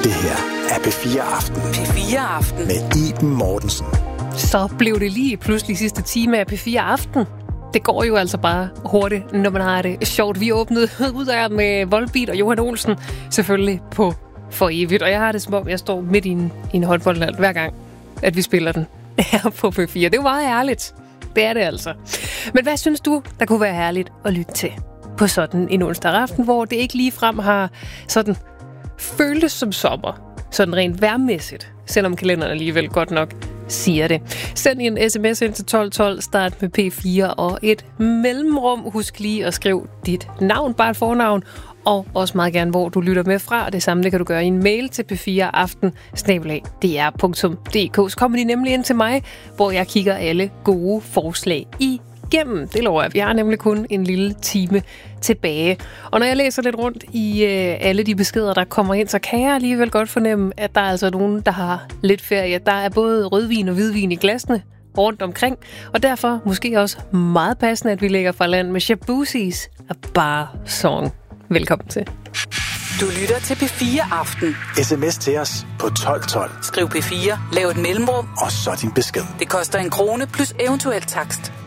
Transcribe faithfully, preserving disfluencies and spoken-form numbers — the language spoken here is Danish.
Det her er P fire Aften. P fire Aften. Med Iben Mortensen. Så blev det lige pludselig sidste time af P fire Aften. Det går jo altså bare hurtigt, når man har det sjovt. Vi åbnede ud af med Volbeat og Johan Olsen, selvfølgelig på For Evigt. Og jeg har det som om, jeg står midt i en, i en håndboldhal hver gang, at vi spiller den her på P fire. Det er jo meget ærligt. Det er det altså. Men hvad synes du, der kunne være herligt at lytte til på sådan en onsdag aften, hvor det ikke ligefrem har sådan føltes som sommer, sådan rent vejrmæssigt, selvom kalenderen alligevel godt nok siger det. Send en sms ind til tolv tolv, start med P fire og et mellemrum. Husk lige at skrive dit navn, bare et fornavn, og også meget gerne, hvor du lytter med fra. Det samme det kan du gøre i en mail til p fire aften snabel-a d r punktum d k. Så kommer de nemlig ind til mig, hvor jeg kigger alle gode forslag igennem. Det lover jeg. Vi har nemlig kun en lille time tilbage. Og når jeg læser lidt rundt i øh, alle de beskeder, der kommer ind, så kan jeg alligevel godt fornemme, at der er altså nogen, der har lidt ferie. Der er både rødvin og hvidvin i glasene rundt omkring, og derfor måske også meget passende, at vi lægger fra land med Shaboozys A Bar Song. Velkommen til. Du lytter til P fire Aften. Sms til os på tolv tolv. Skriv P fire, lav et mellemrum, Og så din besked. det koster en krone plus eventuel takst.